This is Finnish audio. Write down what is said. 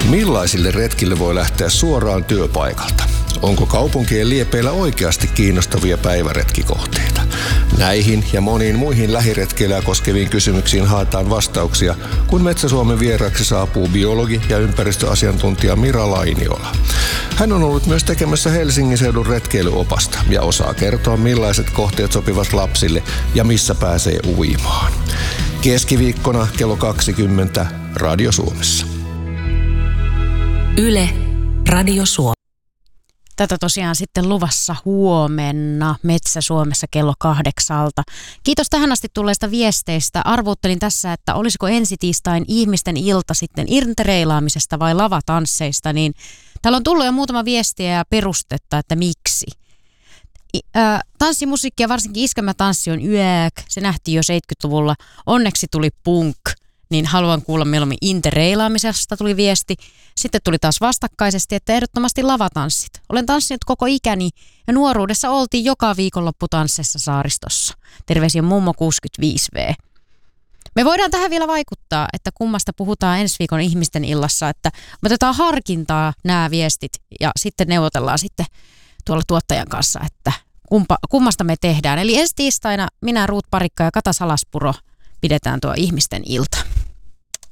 Millaisille retkille voi lähteä suoraan työpaikalta? Onko kaupunkien liepeillä oikeasti kiinnostavia päiväretkikohteita? Näihin ja moniin muihin lähiretkeilyä koskeviin kysymyksiin haetaan vastauksia, kun Metsä-Suomen vieraaksi saapuu biologi ja ympäristöasiantuntija Mira Lainiola. Hän on ollut myös tekemässä Helsingin seudun retkeilyopasta ja osaa kertoa, millaiset kohteet sopivat lapsille ja missä pääsee uimaan. Keskiviikkona kello 20 Radio Suomessa. Yle, Radio Suomi. Tätä tosiaan sitten luvassa huomenna Metsä-Suomessa kello 8. Kiitos tähän asti tulleista viesteistä. Arvuuttelin tässä, että olisiko ensi tiistain ihmisten ilta sitten interreilaamisesta vai lavatansseista, niin täällä on tullut jo muutama viestiä ja perustetta, että miksi. Tanssimusiikki ja varsinkin iskelmätanssi on yäk. Se nähtiin jo 70-luvulla. Onneksi tuli punk. Niin haluan kuulla mieluummin interreilaamisesta tuli viesti. Sitten tuli taas vastakkaisesti, että ehdottomasti lavatanssit. Olen tanssinut koko ikäni ja nuoruudessa oltiin joka viikonloppu tansseissa saaristossa. Terveisiä mummo 65V. Me voidaan tähän vielä vaikuttaa, että kummasta puhutaan ensi viikon ihmisten illassa, että me otetaan harkintaa nämä viestit ja sitten neuvotellaan sitten tuolla tuottajan kanssa, että kummasta me tehdään. Eli ensi tiistaina minä, Ruut Parikka ja Kata Salaspuro pidetään tuo ihmisten ilta.